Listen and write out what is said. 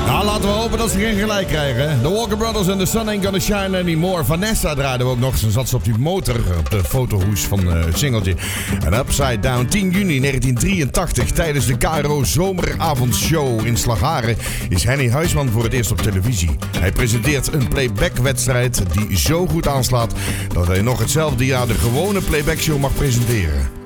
Nou, laten we hopen dat ze geen gelijk krijgen. The Walker Brothers and The Sun Ain't Gonna Shine Anymore. Vanessa draaide ook nog. Ze zat op die motor op de fotohoes van het singeltje. En Upside Down, 10 juni 1983. Tijdens de KRO Zomeravondshow in Slagharen is Henny Huisman voor het eerst op televisie. Hij presenteert een playbackwedstrijd die zo goed aanslaat dat hij nog hetzelfde jaar de gewone playbackshow mag presenteren.